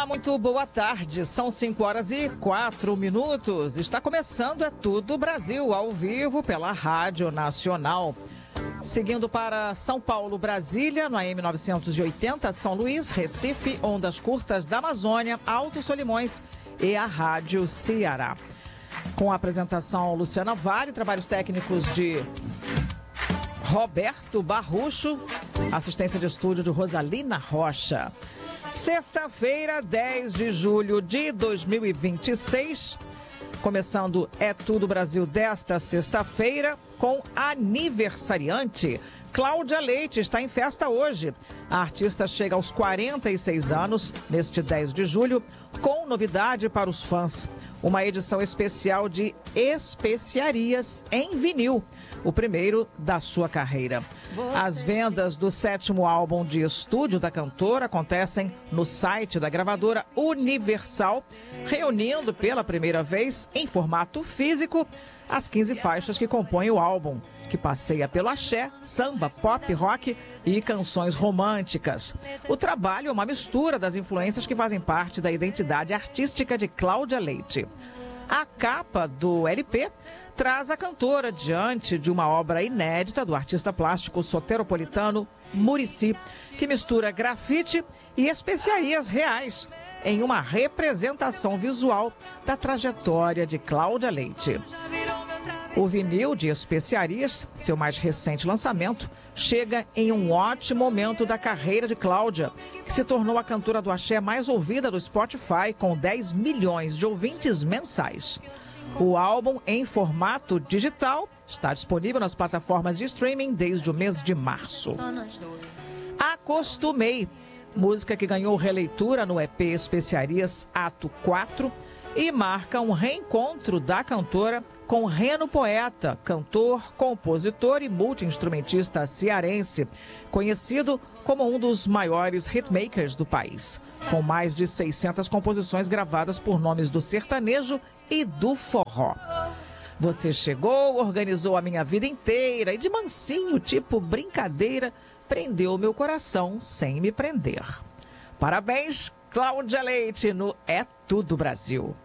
Olá, muito boa tarde. São 5h04. Está começando É Tudo Brasil, ao vivo pela Rádio Nacional. Seguindo para São Paulo, Brasília, no AM 980, São Luís, Recife, Ondas Curtas da Amazônia, Alto Solimões e a Rádio Ceará. Com a apresentação Luciana Vale, trabalhos técnicos de Roberto Barrucho, assistência de estúdio de Rosalina Rocha. Sexta-feira, 10 de julho de 2026, começando É Tudo Brasil desta sexta-feira com aniversariante. Cláudia Leite está em festa hoje. A artista chega aos 46 anos neste 10 de julho com novidade para os fãs. Uma edição especial de Especiarias em vinil, o primeiro da sua carreira. As vendas do 7º álbum de estúdio da cantora acontecem no site da gravadora Universal, reunindo pela primeira vez em formato físico as 15 faixas que compõem o álbum, que passeia pelo axé, samba, pop, rock e canções românticas. O trabalho é uma mistura das influências que fazem parte da identidade artística de Cláudia Leite. A capa do LP traz a cantora diante de uma obra inédita do artista plástico soteropolitano Muricy, que mistura grafite e especiarias reais em uma representação visual da trajetória de Cláudia Leite. O vinil de Especiarias, seu mais recente lançamento, chega em um ótimo momento da carreira de Cláudia, que se tornou a cantora do axé mais ouvida do Spotify, com 10 milhões de ouvintes mensais. O álbum, em formato digital, está disponível nas plataformas de streaming desde o mês de março. Acostumei, música que ganhou releitura no EP Especiarias Ato 4 e marca um reencontro da cantora com Reno Poeta, cantor, compositor e multi-instrumentista cearense, conhecido como um dos maiores hitmakers do país, com mais de 600 composições gravadas por nomes do sertanejo e do forró. Você chegou, organizou a minha vida inteira e de mansinho, tipo brincadeira, prendeu meu coração sem me prender. Parabéns, Cláudia Leite, no É Tudo Brasil.